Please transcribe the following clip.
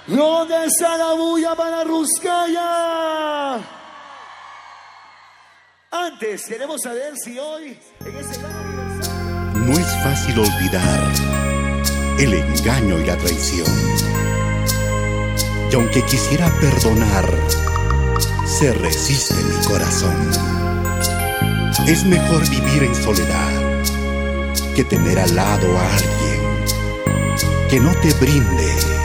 ¿Dónde está la bulla para Ruscaya? Antes, queremos saber si hoy, en ese gran aniversario... No es fácil olvidar el engaño y la traición. Y aunque quisiera perdonar, se resiste mi corazón. Es mejor vivir en soledad que tener al lado a alguien que no te brinde